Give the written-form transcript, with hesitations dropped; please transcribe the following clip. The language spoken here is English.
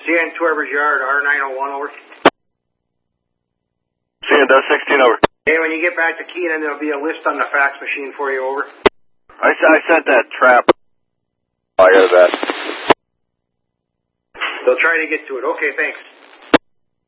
CN Tweber's Yard, R901, over. CN does 16, over. Hey, when you get back to Keenan, there'll be a list on the fax machine for you, over. I sent that trap. I got that. They'll try to get to it. Okay, thanks.